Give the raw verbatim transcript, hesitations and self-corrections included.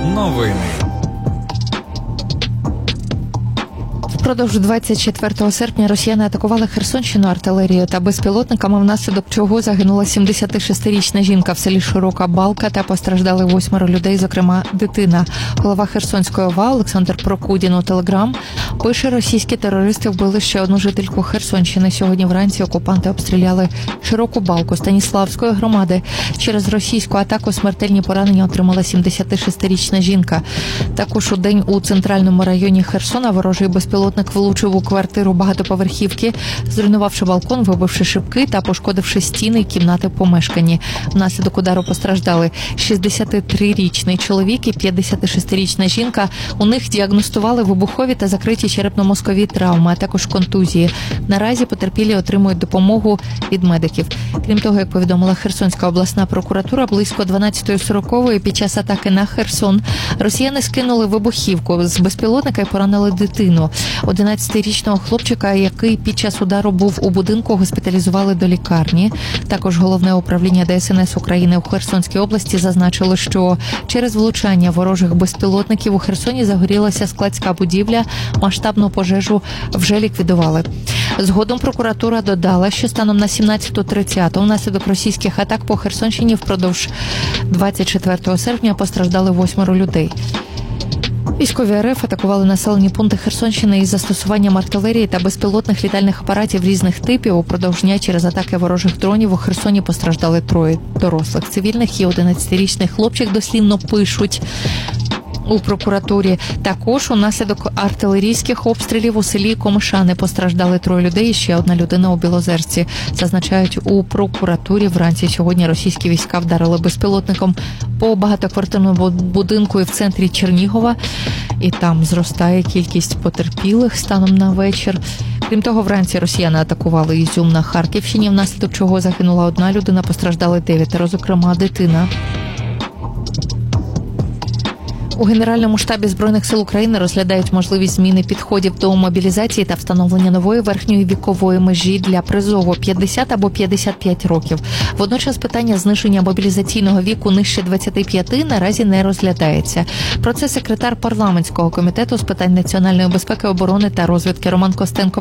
Новини. Впродовж двадцять четвертого серпня росіяни атакували Херсонщину артилерією та безпілотниками, внаслідок чого загинула сімдесятишестирічна жінка в селі Широка Балка та постраждали восьмеро людей, зокрема дитина. Голова Херсонської ОВА Олександр Прокудін у Телеграм пише: російські терористи вбили ще одну жительку Херсонщини. Сьогодні вранці окупанти обстріляли Широку Балку Станіславської громади. Через російську атаку смертельні поранення отримала сімдесятишестирічна жінка. Також у день у центральному районі Херсона ворожий безпілотник влучив у квартиру багатоповерхівки, зруйнувавши балкон, вибивши шибки та пошкодивши стіни і кімнати в помешканні. Внаслідок удару постраждали шістдесятитрирічний чоловік і п'ятдесятишестирічна жінка. У них діагностували вибухові та закриті черепно-мозкові травми, а також контузії. Наразі потерпілі отримують допомогу від медиків. Крім того, як повідомила Херсонська обласна прокуратура, близько дванадцятої сорокової під час атаки на Херсон росіяни скинули вибухівку з безпілотника і поранили дитину. одинадцятирічного хлопчика, який під час удару був у будинку, госпіталізували до лікарні. Також Головне управління Де Ес Ен Ес України у Херсонській області зазначило, що через влучання ворожих безпілотників у Херсоні загорілася складська будівля, масштабну пожежу вже ліквідували. Згодом прокуратура додала, що станом на сімнадцяту тридцяту внаслідок російських атак по Херсонщині впродовж двадцять четвертого серпня постраждали восьмеро людей. Військові РФ атакували населені пункти Херсонщини із застосуванням артилерії та безпілотних літальних апаратів різних типів. Упродовж дня через атаки ворожих дронів у Херсоні постраждали троє дорослих цивільних і одинадцятирічний хлопчик, дослівно пишуть у прокуратурі. Також унаслідок артилерійських обстрілів у селі Комишани постраждали троє людей і ще одна людина у Білозерці. Зазначають у прокуратурі, вранці сьогодні російські війська вдарили безпілотником по багатоквартирному будинку і в центрі Чернігова. І там зростає кількість потерпілих станом на вечір. Крім того, вранці росіяни атакували Ізюм на Харківщині, внаслідок чого загинула одна людина, постраждали дев'ятеро, зокрема дитина. У Генеральному штабі Збройних сил України розглядають можливість зміни підходів до мобілізації та встановлення нової верхньої вікової межі для призову п'ятдесят або п'ятдесят п'ять років. Водночас питання зниження мобілізаційного віку нижче двадцяти п'яти наразі не розглядається. Про це секретар парламентського комітету з питань національної безпеки, оборони та розвідки Роман Костенко